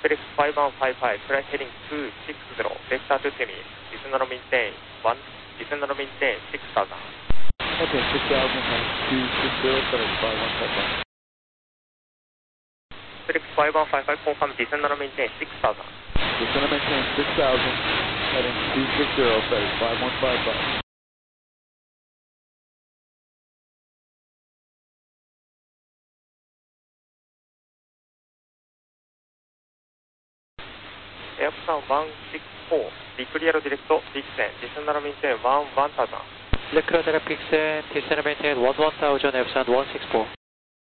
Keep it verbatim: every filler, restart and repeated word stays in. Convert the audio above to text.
Felix five one five five, flight heading two six zero, vector to semi, descend and maintain one, descend and maintain six thousand. Okay, six thousand, two six zero, Felix five one five five. Felix five one five five, confirm descend and maintain six thousand. Descend and maintain six thousand, heading two six zero, Felix five one five five. Airplan one six four, be clear direct, descend, descend and maintain one one thousand. Clear direct, descend and maintain one one thousand, Epsilon one six four.